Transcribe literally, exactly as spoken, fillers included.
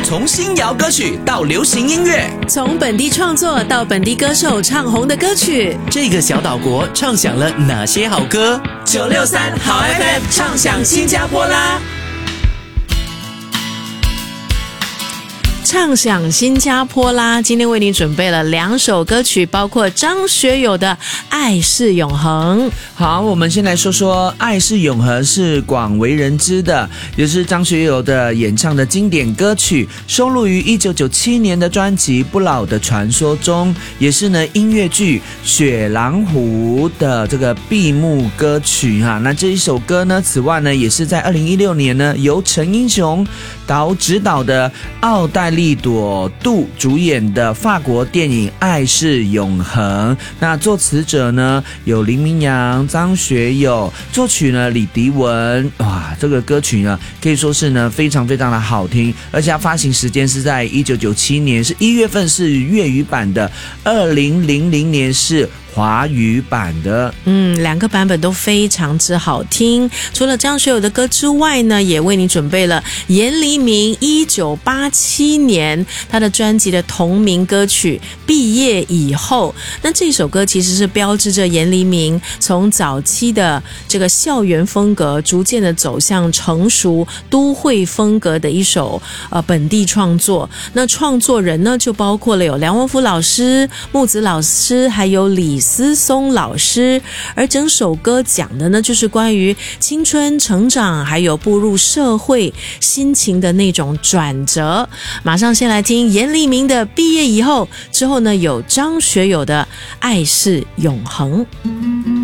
从新谣歌曲到流行音乐， 从本地创作到本地歌手唱红的歌曲， 这个小岛国唱响了哪些好歌？九六三好 F M 唱响新加坡啦！ 唱响新加坡啦！今天为你准备了两首歌曲，包括张学友的《爱是永恒》。 好，我们先来说说《爱是永恒》是广为人知的，也是张学友的演唱的经典歌曲，收录于一九九七年的专辑《不老的传说》中，也是呢音乐剧《雪狼湖》的这个闭幕歌曲哈。那这一首歌呢，此外呢，也是在二零一六年呢由陈英雄导指导的奥黛丽朵杜主演的法国电影《爱是永恒》。那作词者呢有林明阳、张学友，作曲呢李迪文。哇，这个歌曲呢可以说是呢非常非常的好听，而且它发行时间是在一九九七年，是一月份是粤语版的，二零零零年是华语版的。 嗯，两个版本都非常之好听。除了张学友的歌之外呢，也为你准备了严黎明一九八七年他的专辑的同名歌曲《毕业以后》。那这首歌其实是标志着严黎明从早期的这个校园风格逐渐的走向成熟都会风格的一首呃本地创作。那创作人呢就包括了有梁文福老师、木子老师，还有李思松老师。而整首歌讲的呢就是关于青春成长还有步入社会心情的那种转折。马上先来听严黎明的《毕业以后》，之后呢有张学友的《爱是永恒》。